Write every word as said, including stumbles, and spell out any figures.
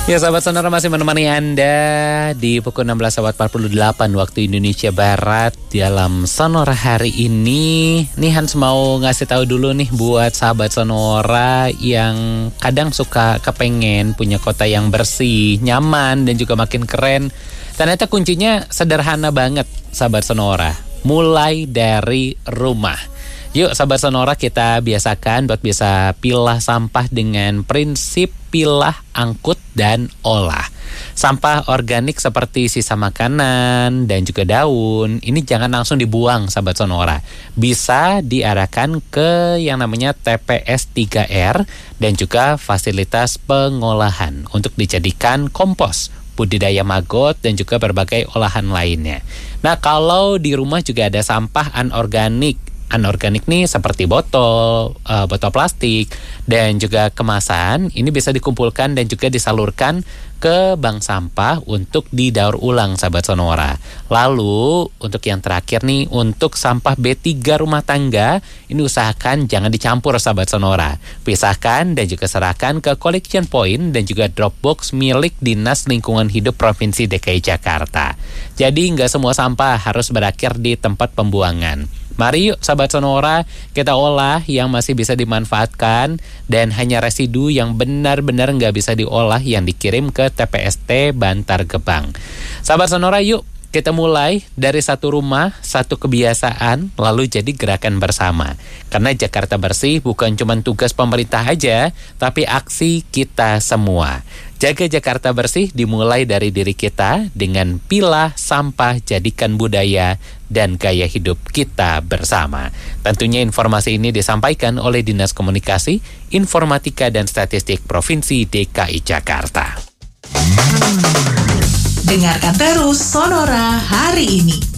Ya sahabat Sonora masih menemani Anda di pukul enam belas lewat empat puluh delapan waktu Indonesia Barat dalam Sonora hari ini. Nih Hans mau ngasih tahu dulu nih buat sahabat Sonora yang kadang suka kepengen punya kota yang bersih, nyaman dan juga makin keren. Ternyata kuncinya sederhana banget sahabat Sonora, mulai dari rumah. Yuk sahabat Sonora kita biasakan buat bisa pilah sampah dengan prinsip pilah, angkut, dan olah. Sampah organik seperti sisa makanan dan juga daun, ini jangan langsung dibuang sahabat Sonora. Bisa diarahkan ke yang namanya T P S tiga R dan juga fasilitas pengolahan untuk dijadikan kompos, budidaya maggot, dan juga berbagai olahan lainnya. Nah kalau di rumah juga ada sampah anorganik. Anorganik nih seperti botol, uh, botol plastik, dan juga kemasan. Ini bisa dikumpulkan dan juga disalurkan ke bank sampah untuk didaur ulang sahabat Sonora. Lalu untuk yang terakhir nih, untuk sampah B tiga rumah tangga, ini usahakan jangan dicampur sahabat Sonora. Pisahkan dan juga serahkan ke collection point dan juga drop box milik Dinas Lingkungan Hidup Provinsi D K I Jakarta. Jadi nggak semua sampah harus berakhir di tempat pembuangan. Mari yuk sahabat Sonora, kita olah yang masih bisa dimanfaatkan dan hanya residu yang benar-benar nggak bisa diolah yang dikirim ke T P S T Bantar Gebang. Sahabat Sonora yuk kita mulai dari satu rumah, satu kebiasaan, lalu jadi gerakan bersama. Karena Jakarta bersih bukan cuma tugas pemerintah aja, tapi aksi kita semua. Jaga Jakarta bersih dimulai dari diri kita dengan pilah sampah jadikan budaya dan gaya hidup kita bersama. Tentunya informasi ini disampaikan oleh Dinas Komunikasi, Informatika dan Statistik Provinsi D K I Jakarta. Dengarkan terus Sonora hari ini.